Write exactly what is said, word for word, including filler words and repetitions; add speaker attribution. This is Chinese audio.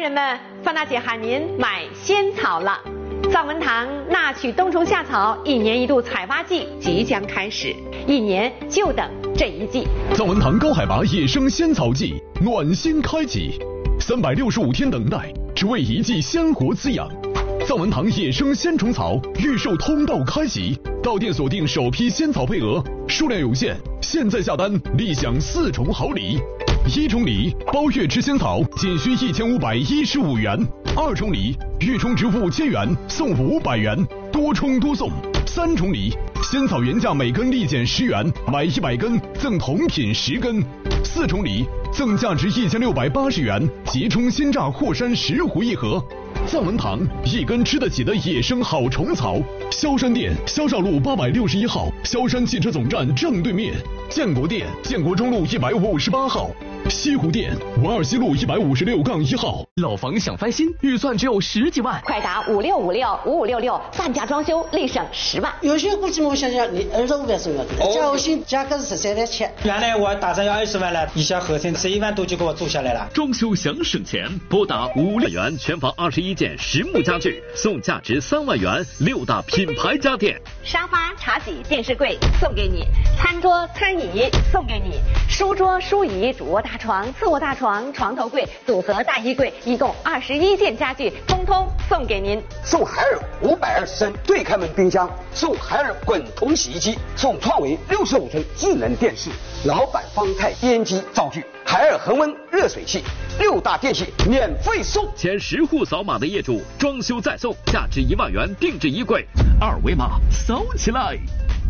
Speaker 1: 人们，范大姐喊您买仙草了。藏文堂纳取冬虫夏草一年一度采发季即将开始，一年就等这一季。
Speaker 2: 藏文堂高海拔野生仙草季暖心开启，三百六十五天等待，只为一季鲜活滋养。藏文堂野生仙虫草预售通道开启，到店锁定首批仙草配额，数量有限，现在下单立享四重好礼。一重礼，包月吃仙草仅需一千五百一十五元；二重礼，预充值五千元送五百元，多充多送；三重礼，仙草原价每根立减十元，买一百根赠同品十根；四重礼，赠价值一千六百八十元即充鲜榨霍山石斛一盒。藏文堂一根吃得起的野生好虫草，萧山店萧少路八百六十一号，萧山汽车总站正对面；建国店建国中路一百五十八号。西湖店文二西路一百五十六杠一号。
Speaker 3: 老房想翻新，预算只有十几万，
Speaker 1: 快打五六五六五五六六，半价装修立省十万。
Speaker 4: 有些估计我想想，你二十五万左右，加我新价格是十三万七。
Speaker 5: 原来我打算要二十万了，一下合成十一万多就给我做下来了。
Speaker 3: 装修想省钱，拨打五万元全房二十一件实木家具，送价值三万元六大品牌家电。
Speaker 1: 沙发、茶几、电视柜送给你，餐桌、餐椅送给你，书桌、书椅、主卧大床、次卧大床、床头柜、组合大衣柜，一共二十一件家具，通通送给您。
Speaker 6: 送海尔五百二十升对开门冰箱，送海尔滚筒洗衣机，送创维六十五寸智能电视，老板方太编机灶具，海尔恒温热水器，六大电器免费送。
Speaker 3: 前十户扫码的业主，装修再送，价值一万元定制衣柜，二维码扫起来。